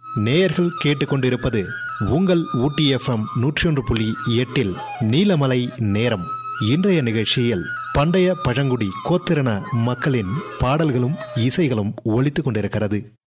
நேயர்கள் கேட்டுக்கொண்டிருப்பது உங்கள் ஊட்டி FM 101.8 நீலமலை நேரம். இன்றைய நிகழ்ச்சியில் பண்டைய பழங்குடி கோத்திரன மக்களின் பாடல்களும் இசைகளும் ஒலித்துக் கொண்டிருக்கிறது.